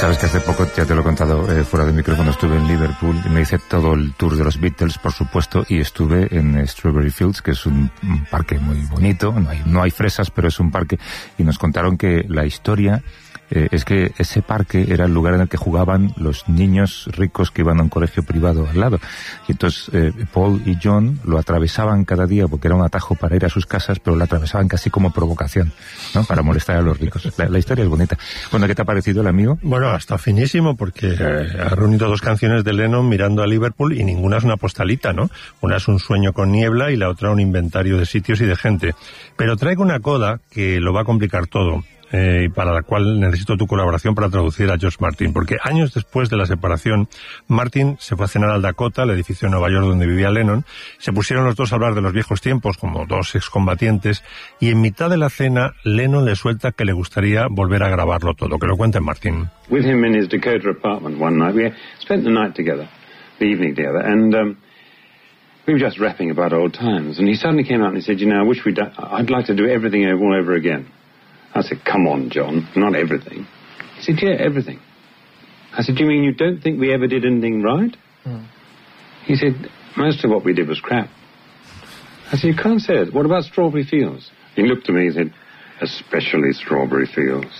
Sabes que hace poco, ya te lo he contado fuera de micrófono, estuve en Liverpool y me hice todo el tour de los Beatles, por supuesto, y estuve en Strawberry Fields, que es un parque muy bonito, no hay fresas, pero es un parque, y nos contaron que la historia es que ese parque era el lugar en el que jugaban los niños ricos que iban a un colegio privado al lado. Y entonces Paul y John lo atravesaban cada día porque era un atajo para ir a sus casas, pero lo atravesaban casi como provocación, ¿no? Para molestar a los ricos. La historia es bonita. Bueno, ¿qué te ha parecido el amigo? Bueno, está finísimo porque ha reunido dos canciones de Lennon mirando a Liverpool y ninguna es una postalita, ¿no? Una es Un sueño con niebla y la otra un inventario de sitios y de gente. Pero traigo una coda que lo va a complicar todo. Y para la cual necesito tu colaboración para traducir a George Martin, porque años después de la separación, Martin se fue a cenar al Dakota, el edificio de Nueva York donde vivía Lennon, se pusieron los dos a hablar de los viejos tiempos, como dos excombatientes, y en mitad de la cena, Lennon le suelta que le gustaría volver a grabarlo todo. Que lo cuente Martin. With him in his Dakota apartment one night, we spent the night together, the evening together, and we were just rapping about old times, and he suddenly came out and he said, you know, I'd like to do everything all over again. I said, come on, John, not everything. He said, yeah, everything. I said, you mean you don't think we ever did anything right? He said, most of what we did was crap. I said, you can't say it. What about Strawberry Fields? He looked at me and said, especially Strawberry Fields.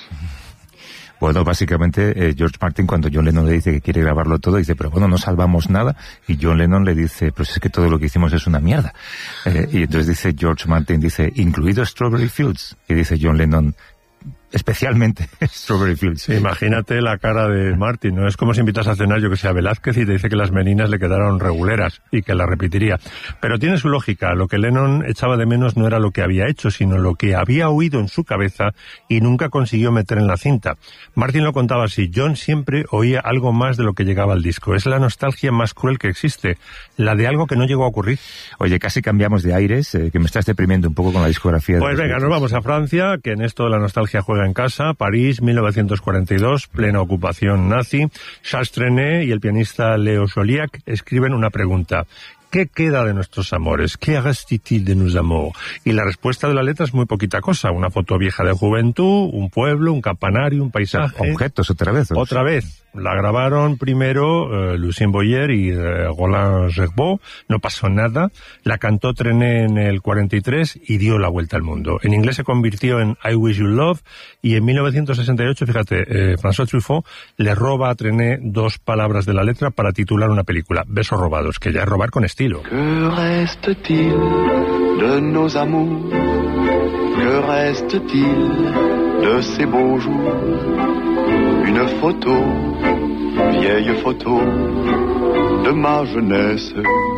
Bueno, básicamente George Martin, cuando John Lennon le dice que quiere grabarlo todo, dice, pero bueno, no salvamos nada, y John Lennon le dice, pues es que todo lo que hicimos es una mierda. Y entonces dice George Martin, dice, incluido Strawberry Fields, y dice John Lennon, especialmente Strawberry Fields. Sí, imagínate la cara de Martin, ¿no? Es como si invitas a cenar, yo que sé, a Velázquez y te dice que las meninas le quedaron reguleras y que la repetiría. Pero tiene su lógica, lo que Lennon echaba de menos no era lo que había hecho, sino lo que había oído en su cabeza y nunca consiguió meter en la cinta. Martin lo contaba así, John siempre oía algo más de lo que llegaba al disco. Es la nostalgia más cruel que existe, la de algo que no llegó a ocurrir. Oye, casi cambiamos de aires, que me estás deprimiendo un poco con la discografía. Pues venga, nos vamos a Francia, que en esto de la nostalgia juega en casa. París, 1942, plena ocupación nazi. Charles Trenet y el pianista Léo Joliac escriben una pregunta. ¿Qué queda de nuestros amores? ¿Qué reste-t-il de nos amours? Y la respuesta de la letra es muy poquita cosa. Una foto vieja de juventud, un pueblo, un campanario, un paisaje. Objetos, otra vez. Otra vez. La grabaron primero Lucien Boyer y Roland Gerbaud. No pasó nada. La cantó Trenet en el 43 y dio la vuelta al mundo. En inglés se convirtió en I Wish You Love y en 1968, fíjate, François Truffaut le roba a Trenet dos palabras de la letra para titular una película, Besos robados, que ya es robar con estilo. Que reste-t-il de nos amours? Que reste-t-il de ces beaux jours? Une photo, vieille photo de ma jeunesse.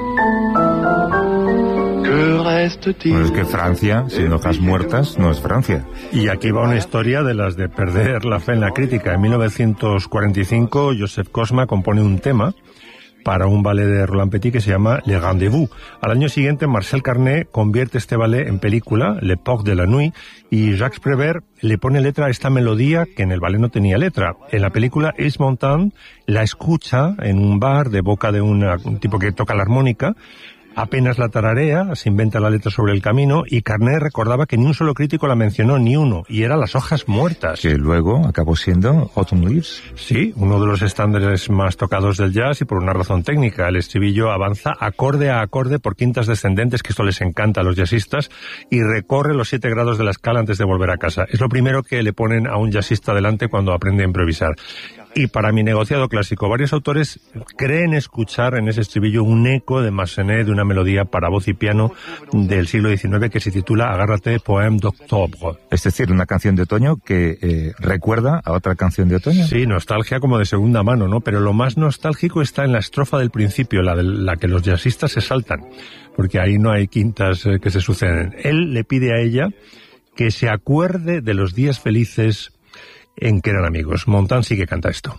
Que reste-t-il? Bueno, es que Francia, sin hojas muertas, no es Francia. Y aquí va una historia de las de perder la fe en la crítica. En 1945, Joseph Cosma compone un tema para un ballet de Roland Petit que se llama Le Rendez-vous. Al año siguiente, Marcel Carné convierte este ballet en película, L'Époque de la Nuit, y Jacques Prévert le pone letra a esta melodía que en el ballet no tenía letra. En la película Ace Mountain la escucha en un bar de boca de un tipo que toca la armónica, apenas la tararea, se inventa la letra sobre el camino, y Carné recordaba que ni un solo crítico la mencionó, ni uno, y era Las hojas muertas. Que luego acabó siendo Autumn Leaves. Sí, uno de los estándares más tocados del jazz, y por una razón técnica. El estribillo avanza acorde a acorde por quintas descendentes, que esto les encanta a los jazzistas, y recorre los 7 grados de la escala antes de volver a casa. Es lo primero que le ponen a un jazzista delante cuando aprende a improvisar. Y para mi negociado clásico, varios autores creen escuchar en ese estribillo un eco de Massenet, de una melodía para voz y piano del siglo XIX que se titula Agárrate, Poème d'Octobre. Es decir, una canción de otoño que recuerda a otra canción de otoño. Sí, nostalgia como de segunda mano, ¿no? Pero lo más nostálgico está en la estrofa del principio, la que los jazzistas se saltan, porque ahí no hay quintas que se suceden. Él le pide a ella que se acuerde de los días felices en que eran amigos. Montand sí que canta esto.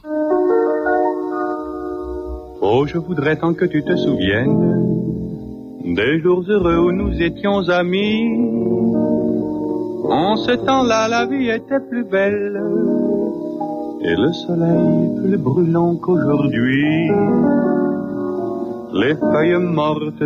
Oh, je voudrais tant que tu te souviennes des jours heureux où nous étions amis. En ce temps-là, la vie était plus belle et le soleil plus brûlant qu'aujourd'hui. Les feuilles mortes